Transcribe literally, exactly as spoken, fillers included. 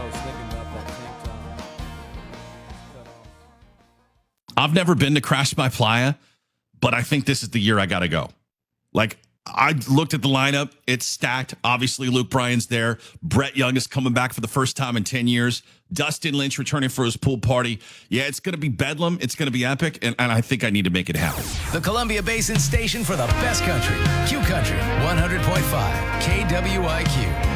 was thinking about that tank top. Cut off. I've never been to Crash My Playa, but I think this is the year I got to go. Like, I looked at the lineup. It's stacked. Obviously, Luke Bryan's there. Brett Young is coming back for the first time in ten years. Dustin Lynch returning for his pool party. Yeah, it's going to be bedlam. It's going to be epic, and, and I think I need to make it happen. The Columbia Basin station for the best country. Q Country, one hundred point five K W I Q.